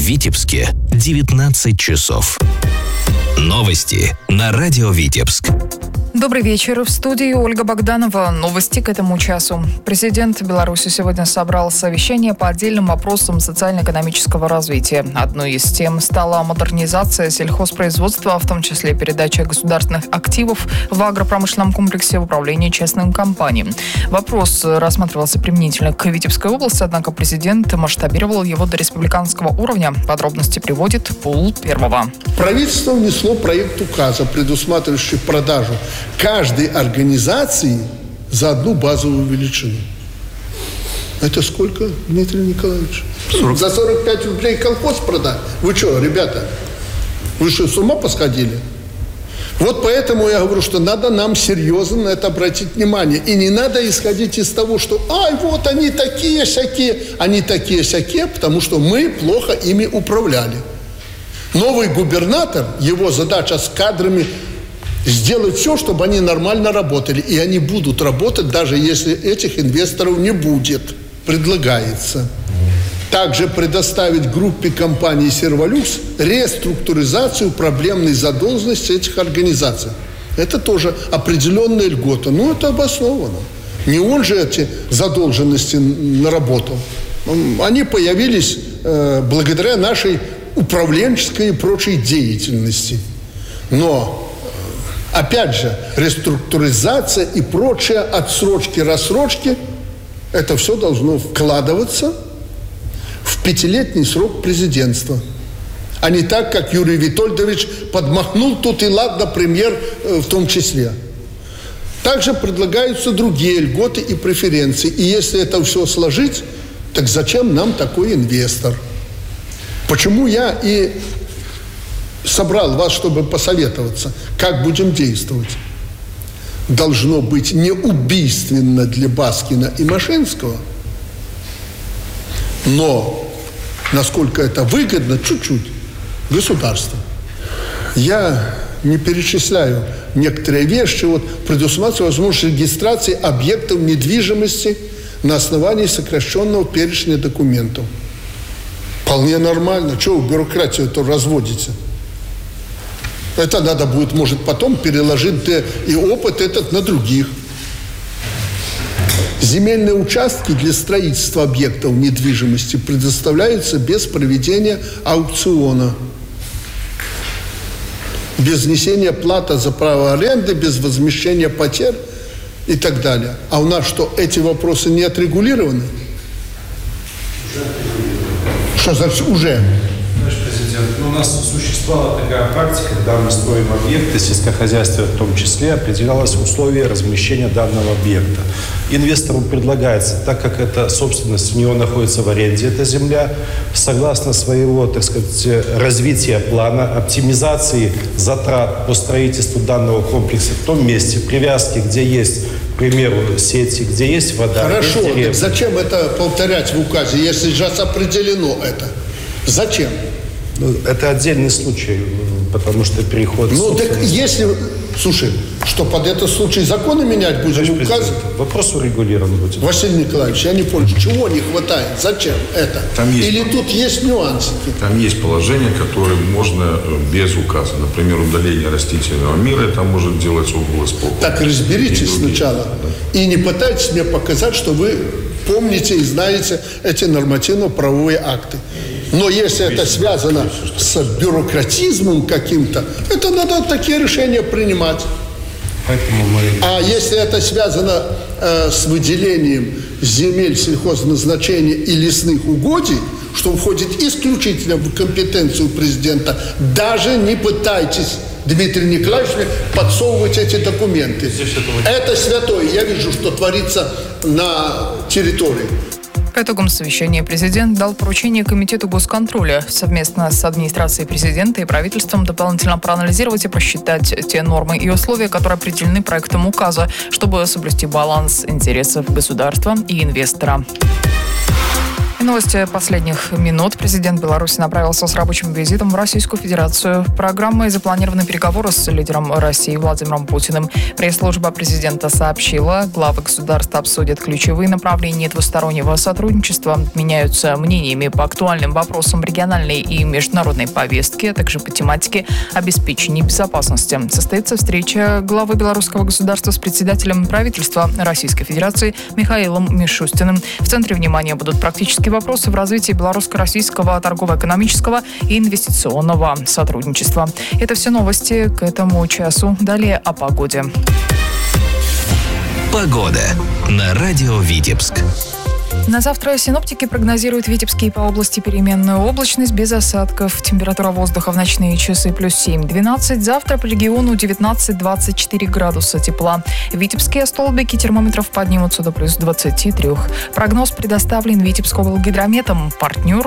Витебске 19 часов. Новости на радио Витебск. Добрый вечер. В студии Ольга Богданова. Новости к этому часу. Президент Беларуси сегодня собрал совещание по отдельным вопросам социально-экономического развития. Одной из тем стала модернизация сельхозпроизводства, в том числе передача государственных активов в агропромышленном комплексе в управление частным компаниям. Вопрос рассматривался применительно к Витебской области, однако президент масштабировал его до республиканского уровня. Подробности приводит Пул Первого. Правительство внесло проект указа, предусматривающий продажу каждой организации за одну базовую величину. Это сколько, Дмитрий Николаевич? 40. За 45 рублей колхоз продать? Вы что, ребята? Вы что, с ума посходили? Вот поэтому я говорю, что надо нам серьезно на это обратить внимание. И не надо исходить из того, что «ай, вот они такие-сякие». Они такие-сякие, потому что мы плохо ими управляли. Новый губернатор, его задача с кадрами сделать все, чтобы они нормально работали. И они будут работать, даже если этих инвесторов не будет. Предлагается также предоставить группе компании «Серволюкс» реструктуризацию проблемной задолженности этих организаций. Это тоже определенная льгота. Но это обосновано. Не он же эти задолженности наработал. Они появились благодаря нашей управленческой и прочей деятельности. Но опять же, реструктуризация и прочие отсрочки, рассрочки, это все должно вкладываться в 5-летний срок президентства. А не так, как Юрий Витольдович подмахнул тут, и ладно, премьер в том числе. Также предлагаются другие льготы и преференции. И если это все сложить, так зачем нам такой инвестор? Почему я и собрал вас, чтобы посоветоваться, как будем действовать. Должно быть не убийственно для Баскина и Мошенского, но, насколько это выгодно, чуть-чуть государству. Я не перечисляю некоторые вещи. Вот предусматривается возможность регистрации объектов недвижимости на основании сокращенного перечня документов. Вполне нормально. Чего вы бюрократию-то разводите? Это надо будет, может, потом переложить и опыт этот на других. Земельные участки для строительства объектов недвижимости предоставляются без проведения аукциона, без внесения платы за право аренды, без возмещения потерь и так далее. А у нас что, эти вопросы не отрегулированы? Что значит «уже»? У нас существовала такая практика, когда мы строим объекты сельскохозяйства, в том числе определялось условие размещения данного объекта. Инвестору предлагается, так как эта собственность у него находится в аренде, эта земля, согласно своего, так сказать, развития плана, оптимизации затрат по строительству данного комплекса в том месте, привязки, где есть, к примеру, сети, где есть вода. Хорошо, так зачем это повторять в указе, если же определено это? Зачем? Это отдельный случай, потому что переход... Ну, так если... Слушай, что под этот случай законы менять будем, указ? Вопрос урегулирован будет. Василий Николаевич, я не понял, чего не хватает? Зачем это? Или тут есть нюансики? Там есть положения, которые можно без указа. Например, удаление растительного мира, это может делать облсполком. Так разберитесь сначала. Да. И не пытайтесь мне показать, что вы помните и знаете эти нормативно-правовые акты. Но если это связано с бюрократизмом каким-то, это надо такие решения принимать. А если это связано с выделением земель сельхозназначения и лесных угодий, что входит исключительно в компетенцию президента, даже не пытайтесь, Дмитрий Николаевич, подсовывать эти документы. Это святое. Я вижу, что творится на территории. По итогам совещания президент дал поручение Комитету госконтроля совместно с администрацией президента и правительством дополнительно проанализировать и просчитать те нормы и условия, которые определены проектом указа, чтобы соблюсти баланс интересов государства и инвестора. Новости последних минут. Президент Беларуси направился с рабочим визитом в Российскую Федерацию. Программой запланированы переговоры с лидером России Владимиром Путиным. Пресс-служба президента сообщила, главы государств обсудят ключевые направления двустороннего сотрудничества, меняются мнениями по актуальным вопросам региональной и международной повестки, а также по тематике обеспечения безопасности. Состоится встреча главы белорусского государства с председателем правительства Российской Федерации Михаилом Мишустиным. В центре внимания будут практические вопросы в развитии белорусско-российского торгово-экономического и инвестиционного сотрудничества. Это все новости к этому часу. Далее о погоде. Погода на радио Витебск. На завтра синоптики прогнозируют в Витебске и по области переменную облачность без осадков. Температура воздуха в ночные часы плюс 7-12. Завтра по региону 19-24 градуса тепла. В Витебске столбики термометров поднимутся до плюс 23. Прогноз предоставлен Витебского гидрометом. Партнер